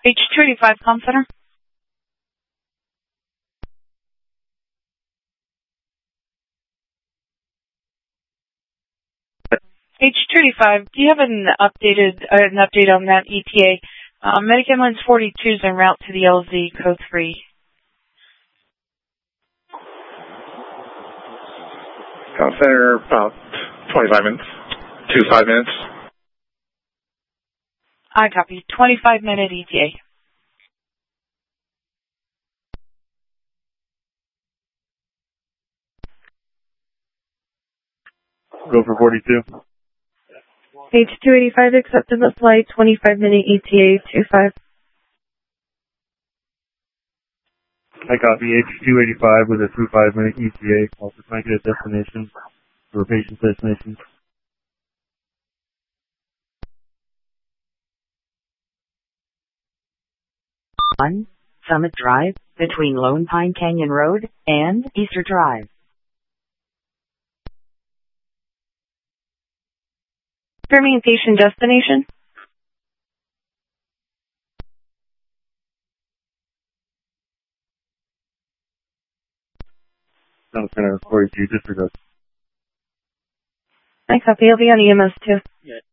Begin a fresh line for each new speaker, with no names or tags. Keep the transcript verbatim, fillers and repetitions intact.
H two eighty-five, comm center. H two eighty-five, do you have an updated uh, an update on that E T A? Uh, Medicam forty-two is en route to the L Z code three.
Comm center, about twenty-five minutes. Two five minutes.
I copy. twenty-five minute E T A.
Go for forty-two.
H two eighty-five accepted the flight, twenty-five minute E T A, two five.
I copy H two eighty-five with a two five minute E T A, also trying to get a destination for patient destination.
one, Summit Drive, between Lone Pine Canyon Road and Easter Drive.
Confirming patient destination.
Comm center, forty-two, disregard.
I copy. I'll be on E M S too.
Yeah.